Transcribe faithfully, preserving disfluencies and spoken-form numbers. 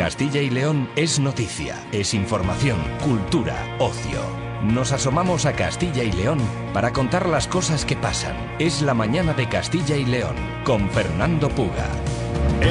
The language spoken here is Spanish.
Castilla y León es noticia, es información, cultura, ocio. Nos asomamos a Castilla y León para contar las cosas que pasan. Es la mañana de Castilla y León con Fernando Puga.